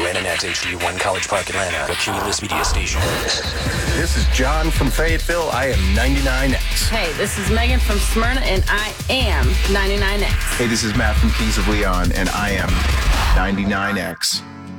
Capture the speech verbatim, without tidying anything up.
N N X H D one College Park, Atlanta, a Cumulus Media station. This is John from Fayetteville. I am ninety-nine X. Hey, this is Megan from Smyrna, and I am ninety-nine X. Hey, this is Matt from Kings of Leon, and I am ninety-nine X.